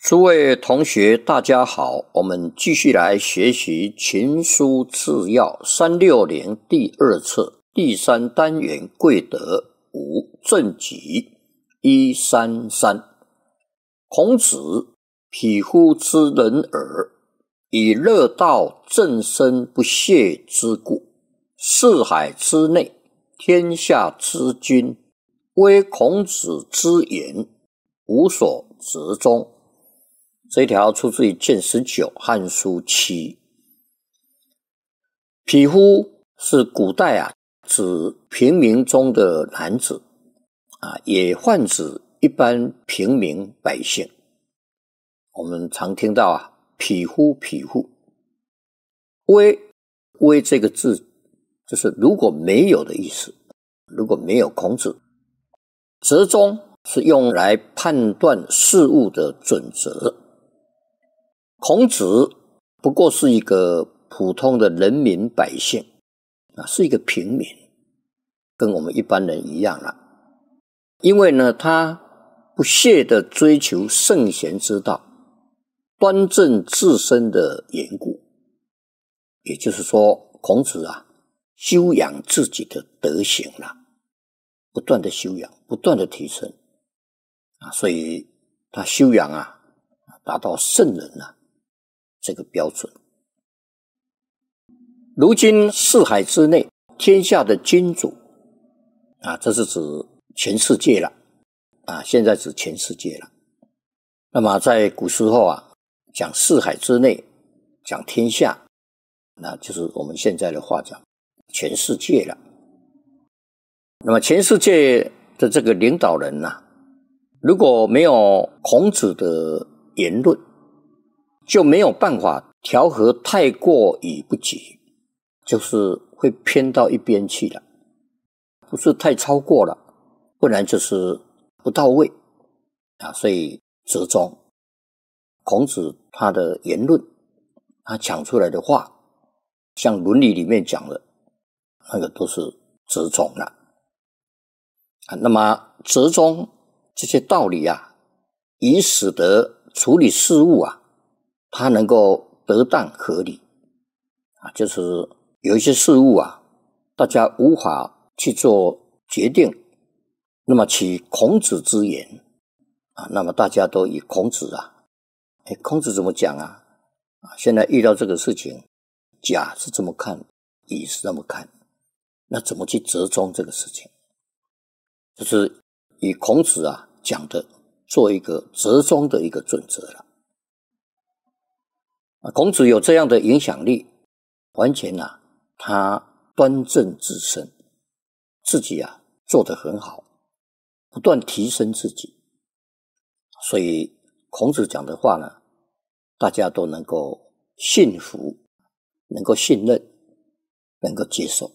诸位同学大家好，我们继续来学习群书治要360第2册第3单元贵德5正己133。孔子匹夫之人耳，以乐道正身不懈之故，四海之内，天下之君，惟孔子之言，无所折中。这一条出自于卷19汉书7。匹夫是古代指平民中的男子也泛指一般平民百姓。我们常听到匹夫匹夫。微这个字就是如果没有的意思，如果没有孔子。折中是用来判断事物的准则。孔子不过是一个普通的人民百姓是一个平民，跟我们一般人一样因为呢，他不懈地追求圣贤之道，端正自身的缘故。也就是说，孔子修养自己的德行不断的修养，不断的提升所以他修养达到圣人这个标准。如今四海之内，天下的君主这是指全世界了现在指全世界了。那么在古时候讲四海之内，讲天下，那就是我们现在的话讲全世界了。那么全世界的这个领导人如果没有孔子的言论，就没有办法调和太过与不及，就是会偏到一边去了，不是太超过了，不然就是不到位所以折中。孔子他的言论，他讲出来的话，像《论语》里面讲的那个都是折中了那么折中这些道理以使得处理事物它能够得当合理就是有一些事物大家无法去做决定，那么取孔子之言那么大家都以孔子孔子怎么讲现在遇到这个事情，甲是这么看，乙是这么看，那怎么去折中这个事情？就是以孔子讲的做一个折中的一个准则了。孔子有这样的影响力，完全他端正自身，自己做得很好，不断提升自己。所以孔子讲的话大家都能够信服，能够信任，能够接受。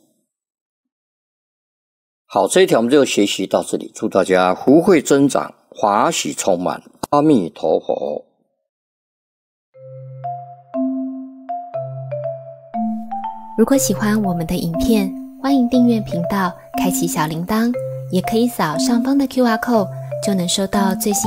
好，这一条我们就学习到这里，祝大家福慧增长，法喜充满，阿弥陀佛。 如果喜欢我们的影片，欢迎订阅频道，开启小铃铛，也可以扫上方的 QR code，就能收到最新